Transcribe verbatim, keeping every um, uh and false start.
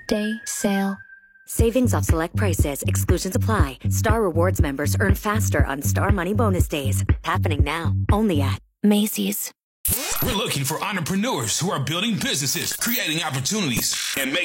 Day sale. Savings off select prices. Exclusions apply. Star Rewards members earn faster on Star Money Bonus Days. Happening now. Only at Macy's. We're looking for entrepreneurs who are building businesses, creating opportunities, and making